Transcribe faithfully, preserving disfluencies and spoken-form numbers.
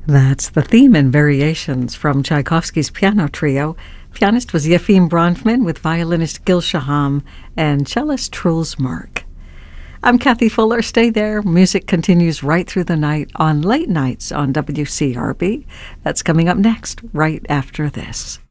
That's the theme and variations from Tchaikovsky's piano trio. Pianist was Yefim Bronfman with violinist Gil Shaham and cellist Truls Mark. I'm Kathy Fuller. Stay there. Music continues right through the night on late nights on W C R B. That's coming up next, right after this.